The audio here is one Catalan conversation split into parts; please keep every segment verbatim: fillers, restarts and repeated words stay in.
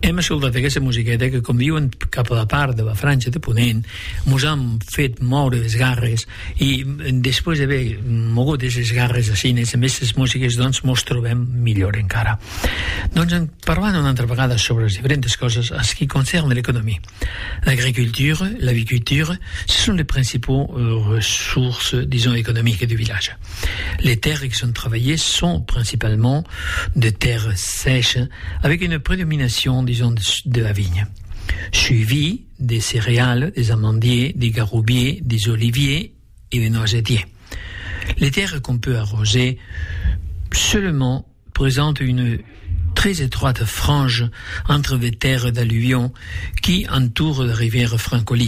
Hem escoltat aquesta musiqueta que, com diuen cap a la part de la Franja de Ponent, mos han fet moure les garres i després d'haver mogut les garres així, amb aquestes músiques, doncs mos trobem millor encara. Doncs parlant una altra vegada sobre les diferents coses en ce qui concerne l'économie. L'agriculture, l'aviculture, ce sont les principaux euh, ressources, disons, économiques du village. Les terres qui sont travaillées sont principalement de terres sèches avec une prédomination, disons, de, de la vigne, suivi des céréales, des amandiers, des garoubiers, des oliviers et des noisetiers. Les terres qu'on peut arroser seulement présentent une très étroite frange entre les terres d'alluvions qui entourent la rivière Francolie.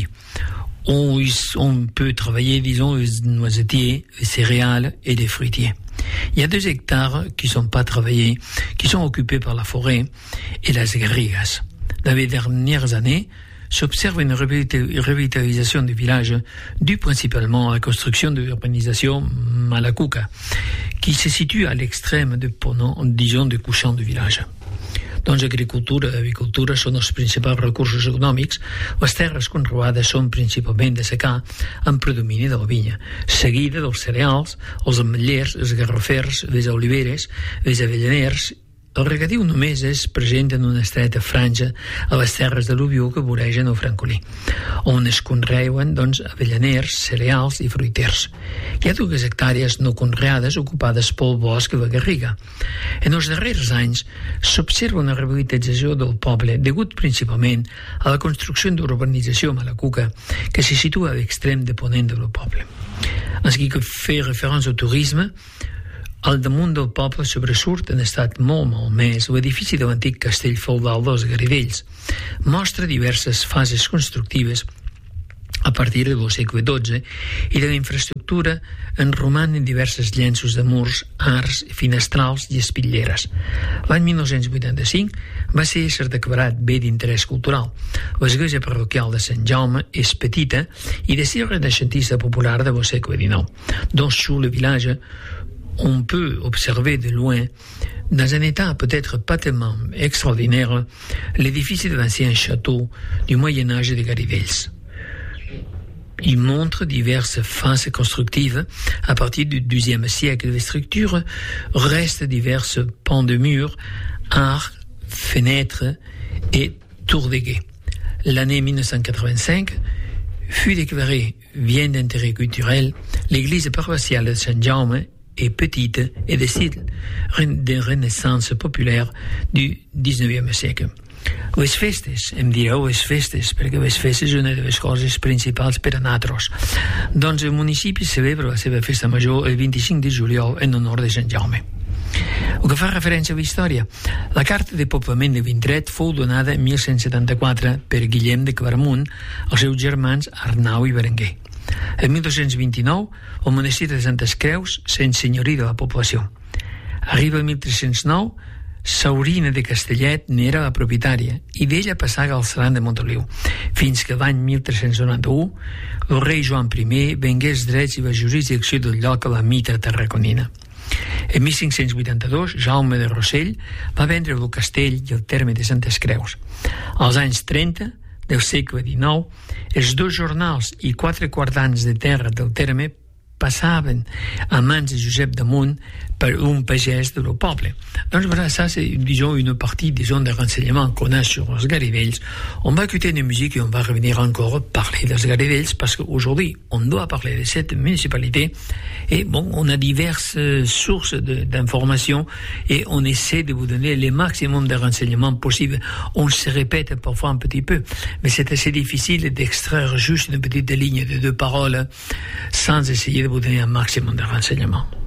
On, on peut travailler, disons, les noisetiers, les céréales et les fruitiers. Il y a deux hectares qui ne sont pas travaillés, qui sont occupés par la forêt et las garrigas. Dans les dernières années, s'observe une revitalisation du village due principalement à la construction de l'urbanisation Malacuca, qui se situe à l'extrême de ponent, disons, du couchant du village. Doncs l'agricultura i l'avicultura són els principals recursos econòmics. Les terres conreades són principalment de secà amb predomini de la vinya, seguida dels cereals, els ametllers, els garrofers, les oliveres, les avellaners. El regadiu només és present en una estreta franja a les terres d'al·luvió que voregen el Francolí, on es conreuen, doncs, avellaners, cereals i fruiters. Hi ha dues hectàrees no conreades ocupades pel bosc de la Garriga. En els darrers anys s'observa una revitalització del poble degut principalment a la construcció d'urbanització Malacuca que se situa a l'extrem de ponent del poble. En ce qui fait référence au tourisme, al damunt del poble sobresurt en estat molt malmès l'edifici de l'antic castell feudal dels Garidells. Mostra diverses fases constructives a partir del segle dotze i de la infraestructura en romanen diverses llenços de murs, arcs, finestrals i espitlleres. L'any mil nou-cents vuitanta-cinc va ser declarat bé d'interès cultural. L'església parroquial de Sant Jaume és petita i de estil renaixentista popular del segle dinou. Dans sur le village, on peut observer de loin, dans un état peut-être pas tellement extraordinaire, l'édifice de l'ancien château du Moyen-Âge de Garidells. Il montre diverses phases constructives à partir du douzième siècle. Les structures restent diverses pans de murs, arcs, fenêtres et tours de guet. L'année mille neuf cent quatre-vingt-cinq fut déclarée bien d'intérêt culturel. L'église paroissiale de Saint-Jaume est petite et de style de renaissance populaire du dix-neuvième siècle. Les festes, em direu les festes, perquè les festes és una de les coses principals per a nosaltres. Doncs el municipi celebra la seva festa major el vint-i-cinc de juliol en honor de Sant Jaume. El que fa referència a la història, la carta de poblament de l'indret fou donada en mil cent setanta-quatre per Guillem de Claramunt als seus germans Arnau i Berenguer. En mil dos-cents vint-i-nou, el monestir de Santes Creus s'ensenyorí de la població. Arriba el mil tres-cents nou, Saurina de Castellet n'era la propietària i d'ella passà a Galceran de Montoliu, fins que l'any mil tres-cents noranta-u el rei Joan I vengué els drets i la jurisdicció del lloc a la mitra tarraconina. En mil cinc-cents vuitanta-dos, Jaume de Rossell va vendre el castell i el terme de Santes Creus. Als anys trenta del segle dinou, els dos jornals i quatre quardans de terra del terme passaven a mans de Josep Damunt per un pagès del poble. Donc voilà, ça c'est, disons, une partie, disons, des renseignements qu'on a sur les Garidells. On va écouter une musique et on va revenir encore parler des Garidells parce qu'aujourd'hui, on doit parler de cette municipalité et bon, on a diverses sources de, d'informations et on essaie de vous donner le maximum de renseignements possibles. On se répète parfois un petit peu, mais c'est assez difficile d'extraire juste une petite ligne de deux paroles sans essayer de vous donner un maximum de renseignements.